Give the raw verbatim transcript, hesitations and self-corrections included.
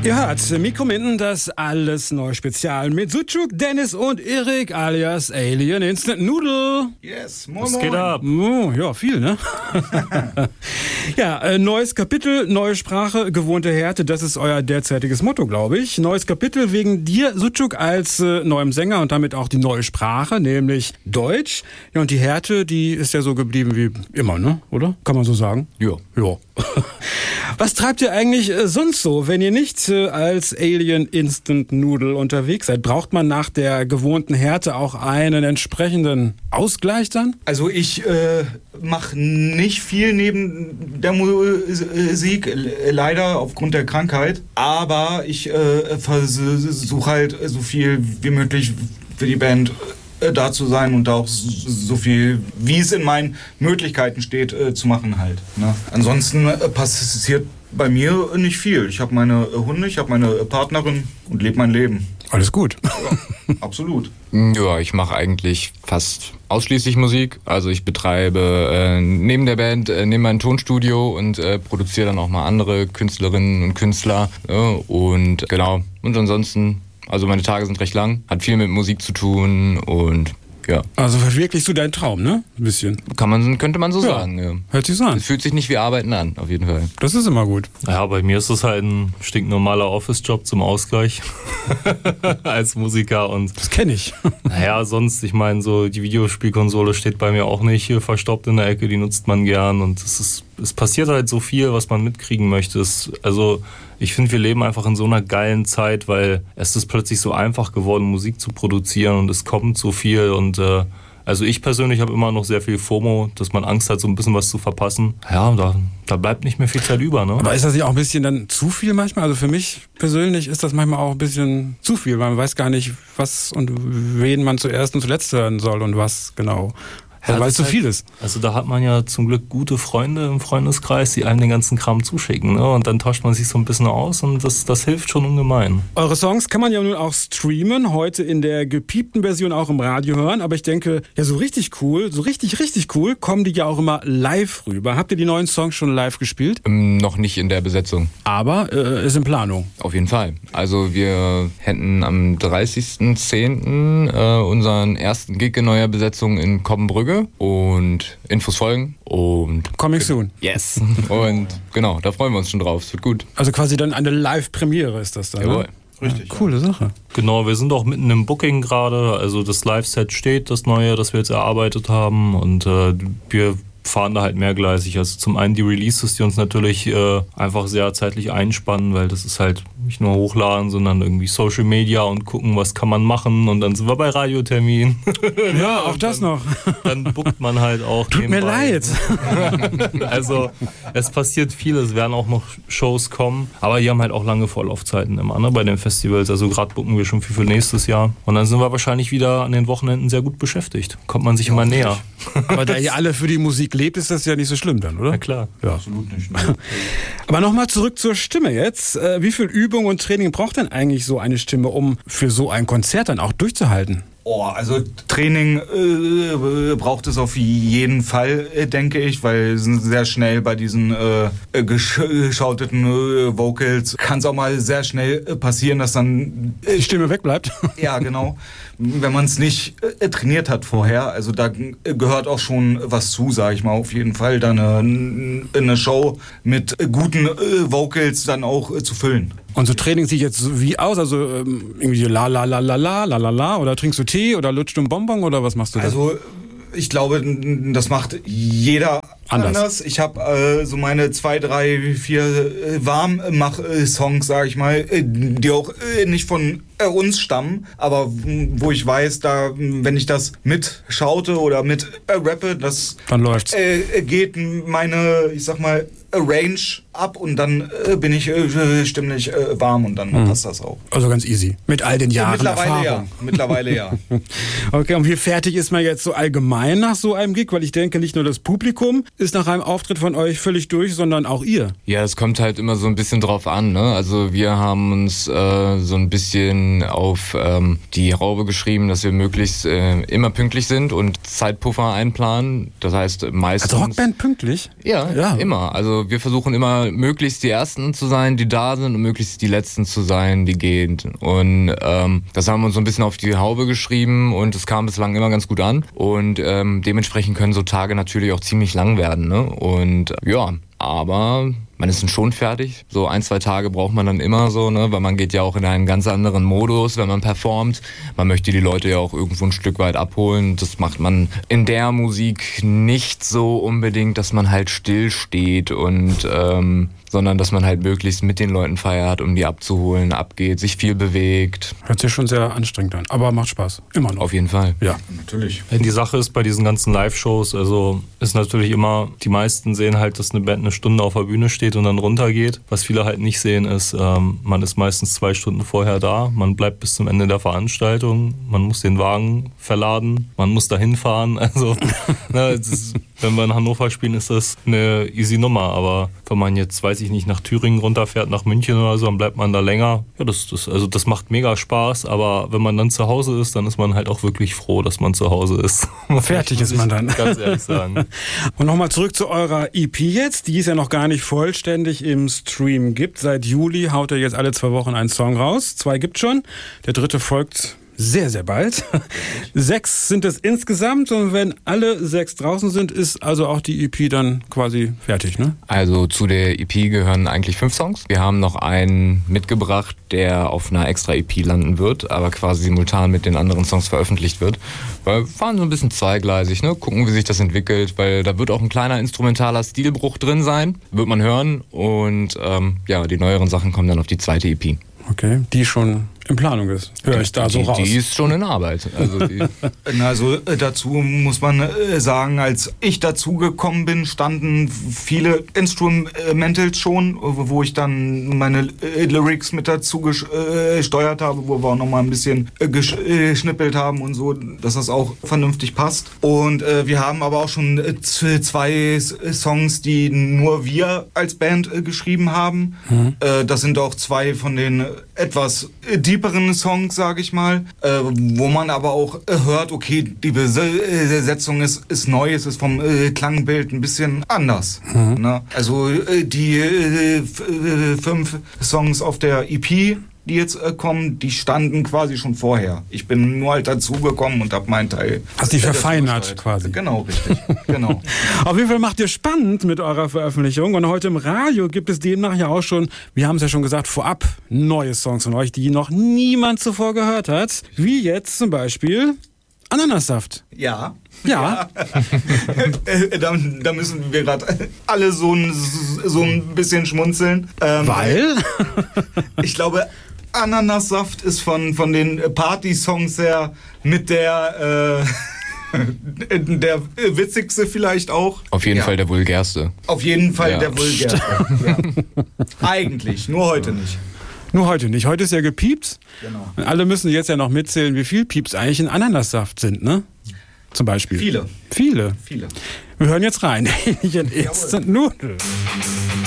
Ihr hört Mikrominten, das alles neu Spezial mit Sucuk, Dennis und Erik alias Alien Instant Noodle. Yes, moin, Was geht ab? Oh, ja, viel, ne? Ja, äh, neues Kapitel, neue Sprache, gewohnte Härte, das ist euer derzeitiges Motto, glaube ich. Neues Kapitel wegen dir, Sucuk, als äh, neuem Sänger und damit auch die neue Sprache, nämlich Deutsch. Ja, und die Härte, die ist ja so geblieben wie immer, ne? Oder? Kann man so sagen? Ja. Ja. Was treibt ihr eigentlich äh, sonst so, wenn ihr nicht äh, als Alien Instant Noodle unterwegs seid? Braucht man nach der gewohnten Härte auch einen entsprechenden Ausgleich dann? Also ich äh, mache nicht viel neben der Musik, leider aufgrund der Krankheit. Aber ich äh, versuche halt so viel wie möglich für die Band da zu sein und auch so viel, wie es in meinen Möglichkeiten steht, äh, zu machen halt. Ne? Ansonsten äh, passiert bei mir nicht viel. Ich habe meine äh, Hunde, ich habe meine äh, Partnerin und lebe mein Leben. Alles gut. Ja, absolut. Ja, ich mache eigentlich fast ausschließlich Musik. Also ich betreibe äh, neben der Band, äh, neben mein Tonstudio und äh, produziere dann auch mal andere Künstlerinnen und Künstler. Ja, und genau. Und ansonsten, also meine Tage sind recht lang, hat viel mit Musik zu tun und ja. Also verwirklichst du deinen Traum, ne? Ein bisschen. Kann man, könnte man so Ja. sagen, ja. Hört sich so an. Es fühlt sich nicht wie Arbeiten an, auf jeden Fall. Das ist immer gut. Ja, bei mir ist es halt ein stinknormaler Office-Job zum Ausgleich als Musiker und Das kenne ich. naja, sonst, ich meine, so die Videospielkonsole steht bei mir auch nicht hier verstaubt in der Ecke, die nutzt man gern und es ist, es passiert halt so viel, was man mitkriegen möchte. Es, also ich finde, wir leben einfach in so einer geilen Zeit, weil es ist plötzlich so einfach geworden, Musik zu produzieren und es kommt so viel und äh, also ich persönlich habe immer noch sehr viel FOMO, dass man Angst hat, so ein bisschen was zu verpassen. Ja, da, da bleibt nicht mehr viel Zeit über, ne? Aber ist das nicht auch ein bisschen dann zu viel manchmal? Also für mich persönlich ist das manchmal auch ein bisschen zu viel, weil man weiß gar nicht, was und wen man zuerst und zuletzt hören soll und was genau. Ja, weil es zu das viel ist. Also da hat man ja zum Glück gute Freunde im Freundeskreis, die einem den ganzen Kram zuschicken. Ne? Und dann tauscht man sich so ein bisschen aus und das, das hilft schon ungemein. Eure Songs kann man ja nun auch streamen, heute in der gepiepten Version auch im Radio hören. Aber ich denke, ja so richtig cool, so richtig, richtig cool, kommen die ja auch immer live rüber. Habt ihr die neuen Songs schon live gespielt? Ähm, noch nicht in der Besetzung. Aber äh, ist in Planung. Auf jeden Fall. Also wir hätten am dreißigsten zehnten äh, unseren ersten Gig in neuer Besetzung in Coppenbrügge und Infos folgen und Coming soon. yes. Und genau, da freuen wir uns schon drauf. Es wird gut. Also quasi dann eine Live-Premiere ist das dann. Jawohl. Ne? Richtig. Ja, coole Sache. Genau, wir sind auch mitten im Booking gerade. Also das Live-Set steht, das neue, das wir jetzt erarbeitet haben. Und äh, wir fahren da halt mehrgleisig. Also zum einen die Releases, die uns natürlich äh, einfach sehr zeitlich einspannen, weil das ist halt nicht nur hochladen, sondern irgendwie Social Media und gucken, was kann man machen. Und dann sind wir bei Radiotermin. Ja, auch das noch. Dann bookt man halt auch. Tut mir nebenbei. leid. Also es passiert viel, es werden auch noch Shows kommen, aber die haben halt auch lange Vorlaufzeiten immer, ne, bei den Festivals. Also gerade booken wir schon viel für nächstes Jahr. Und dann sind wir wahrscheinlich wieder an den Wochenenden sehr gut beschäftigt. Kommt man sich immer näher. Aber da ihr alle für die Musik lebt, ist das ja nicht so schlimm dann, oder? Na klar. Ja. Absolut nicht. Ne? Aber nochmal zurück zur Stimme jetzt. Äh, Wie viel Übung und Training braucht denn eigentlich so eine Stimme, um für so ein Konzert dann auch durchzuhalten? Oh, also Training äh, braucht es auf jeden Fall, äh, denke ich, weil sehr schnell bei diesen äh, geschauteten äh, Vocals kann es auch mal sehr schnell äh, passieren, dass dann Die Stimme wegbleibt? ja, genau. Wenn man es nicht äh, trainiert hat vorher, also da äh, gehört auch schon was zu, sage ich mal, auf jeden Fall, dann eine, eine Show mit äh, guten äh, Vocals dann auch äh, zu füllen. Und so Training sieht jetzt so wie aus? Also ähm, irgendwie so la la la la la la la la oder trinkst du Tee oder lutscht du einen Bonbon oder was machst du da? Also ich glaube, das macht jeder Anders. anders. Ich habe äh, so meine zwei, drei, vier äh, Warmmach-Songs, sage ich mal, äh, die auch äh, nicht von äh, uns stammen, aber wo ich weiß, da, wenn ich das mitschaute oder mit äh, rappe, das Dann läuft's. äh, geht meine, ich sag mal, Range ab und dann äh, bin ich äh, stimmlich äh, warm und dann Mhm. passt das auch. Also ganz easy. Mit all den Jahren Mittlerweile ja. Erfahrung. Mittlerweile ja. Okay, und wie fertig ist man jetzt so allgemein nach so einem Gig? Weil ich denke, nicht nur das Publikum ist nach einem Auftritt von euch völlig durch, sondern auch ihr. Ja, es kommt halt immer so ein bisschen drauf an, ne? Also wir haben uns äh, so ein bisschen dann auf ähm, die Haube geschrieben, dass wir möglichst äh, immer pünktlich sind und Zeitpuffer einplanen. Das heißt meistens... Also Rockband pünktlich? Ja, ja, immer. Also wir versuchen immer möglichst die Ersten zu sein, die da sind und möglichst die Letzten zu sein, die gehen. Und ähm, das haben wir uns so ein bisschen auf die Haube geschrieben und es kam bislang immer ganz gut an. Und ähm, dementsprechend können so Tage natürlich auch ziemlich lang werden. Ne? Und ja, aber man ist dann schon fertig. So ein, zwei Tage braucht man dann immer so, ne? Weil man geht ja auch in einen ganz anderen Modus, wenn man performt. Man möchte die Leute ja auch irgendwo ein Stück weit abholen. Das macht man in der Musik nicht so unbedingt, dass man halt still steht und ähm, sondern dass man halt möglichst mit den Leuten feiert, um die abzuholen, abgeht, sich viel bewegt. Hört sich schon sehr anstrengend an, aber macht Spaß. Immer noch. Auf jeden Fall. Ja, natürlich. Die Sache ist bei diesen ganzen Live-Shows, also ist natürlich immer, die meisten sehen halt, dass eine Band eine Stunde auf der Bühne steht und dann runtergeht. Was viele halt nicht sehen ist, ähm, man ist meistens zwei Stunden vorher da, man bleibt bis zum Ende der Veranstaltung, man muss den Wagen verladen, man muss dahin fahren. Also ne, ist, wenn wir in Hannover spielen, ist das eine easy Nummer, aber wenn man jetzt, weiß ich nicht, nach Thüringen runterfährt, nach München oder so, dann bleibt man da länger. Ja, das, das, also das macht mega Spaß, aber wenn man dann zu Hause ist, dann ist man halt auch wirklich froh, dass man zu Hause ist. Fertig ist man dann. Ganz ehrlich sagen. Und nochmal zurück zu eurer E P jetzt, die es ja noch gar nicht vollständig im Stream gibt. Seit Juli haut ihr jetzt alle zwei Wochen einen Song raus. Zwei gibt schon. Der dritte folgt sehr, sehr bald. Sechs sind es insgesamt und wenn alle sechs draußen sind, ist also auch die E P dann quasi fertig, ne? Also zu der E P gehören eigentlich fünf Songs. Wir haben noch einen mitgebracht, der auf einer extra E P landen wird, aber quasi simultan mit den anderen Songs veröffentlicht wird. Weil wir fahren so ein bisschen zweigleisig, ne? Gucken, wie sich das entwickelt, weil da wird auch ein kleiner instrumentaler Stilbruch drin sein, wird man hören und ähm, ja, die neueren Sachen kommen dann auf die zweite E P. Okay, die schon in Planung ist. Höre ich da so die, raus. Die ist schon in Arbeit. Also, die also äh, dazu muss man äh, sagen, als ich dazugekommen bin, standen viele Instrumentals schon, wo ich dann meine äh, Lyrics mit dazu gesteuert äh, habe, wo wir auch nochmal ein bisschen äh, geschnippelt haben und so, dass das auch vernünftig passt. Und äh, wir haben aber auch schon äh, zwei Songs, die nur wir als Band äh, geschrieben haben. Mhm. Äh, das sind auch zwei von den etwas äh, deeperen Songs, sage ich mal, äh, wo man aber auch äh, hört, okay, die Besetzung ist, ist neu, es ist vom äh, Klangbild ein bisschen anders. Mhm. Ne? Also äh, die äh, f- äh, fünf Songs auf der E P, die jetzt äh, kommen, die standen quasi schon vorher. Ich bin nur halt dazugekommen und habe meinen Teil. Hast dich verfeinert quasi. Genau, richtig. Genau. Auf jeden Fall macht ihr spannend mit eurer Veröffentlichung und heute im Radio gibt es demnach ja auch schon, wir haben es ja schon gesagt, vorab neue Songs von euch, die noch niemand zuvor gehört hat. Wie jetzt zum Beispiel Ananassaft. Ja. Ja. ja. da, da müssen wir gerade alle so ein, so ein bisschen schmunzeln. Ähm, Weil? Ich glaube, Ananassaft ist von, von den Party-Songs her mit der, äh, der witzigste vielleicht auch. auf jeden ja. Fall der vulgärste. Auf jeden Fall Ja. der vulgärste. ja. Eigentlich, nur heute nicht. Nur heute nicht. Heute ist ja gepiept. Genau. Und alle müssen jetzt ja noch mitzählen, wie viel Pieps eigentlich in Ananassaft sind, ne? Zum Beispiel. Viele. Viele. Viele. Wir hören jetzt rein. In Instant Noodle.